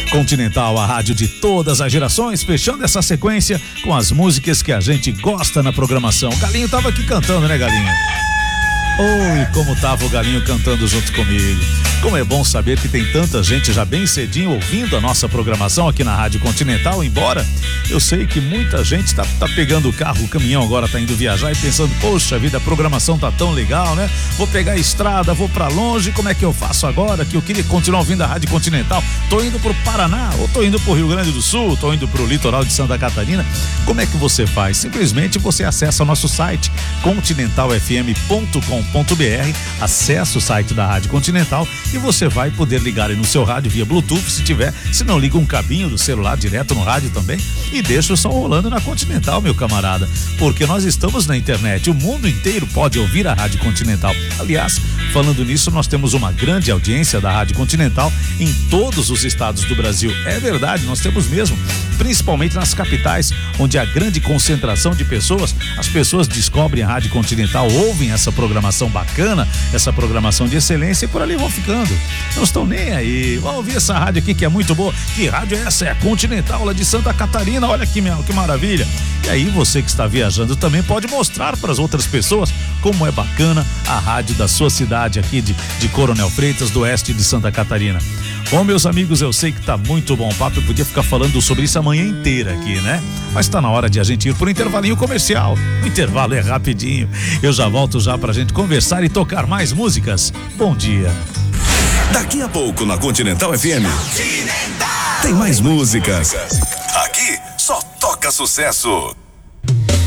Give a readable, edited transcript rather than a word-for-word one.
Continental, a rádio de todas as gerações, fechando essa sequência com as músicas que a gente gosta na programação. O Galinho tava aqui cantando, né, Galinho? Oi, como tava o Galinho cantando junto comigo. Como é bom saber que tem tanta gente já bem cedinho ouvindo a nossa programação aqui na Rádio Continental, embora eu sei que muita gente tá pegando o carro, o caminhão agora tá indo viajar e pensando, poxa vida, a programação tá tão legal, né? Vou pegar a estrada, vou pra longe, como é que eu faço agora? Que eu queria continuar ouvindo a Rádio Continental. Tô indo pro Paraná, ou tô indo pro Rio Grande do Sul, tô indo pro litoral de Santa Catarina. Como é que você faz? Simplesmente você acessa o nosso site continentalfm.com.br, acessa o site da Rádio Continental e você vai poder ligar aí no seu rádio via Bluetooth, se tiver, se não, liga um cabinho do celular direto no rádio também e deixa o som rolando na Continental, meu camarada, porque nós estamos na internet, o mundo inteiro pode ouvir a Rádio Continental. Aliás, falando nisso, nós temos uma grande audiência da Rádio Continental em todos os estados do Brasil. É verdade, nós temos mesmo, principalmente nas capitais, onde há grande concentração de pessoas, as pessoas descobrem a Rádio Continental, ouvem essa programação bacana, essa programação de excelência e por ali vão ficando. Não estão nem aí. Vão ouvir essa rádio aqui que é muito boa. Que rádio é essa? É a Continental, lá de Santa Catarina. Olha que maravilha. E aí você que está viajando também pode mostrar para as outras pessoas como é bacana a rádio da sua cidade aqui de Coronel Freitas, do oeste de Santa Catarina. Bom, meus amigos, eu sei que tá muito bom o papo, eu podia ficar falando sobre isso a manhã inteira aqui, né? Mas tá na hora de a gente ir pro intervalinho comercial. O intervalo é rapidinho. Eu já volto já pra gente conversar e tocar mais músicas. Bom dia. Daqui a pouco na Continental FM tem mais músicas. Aqui só toca sucesso.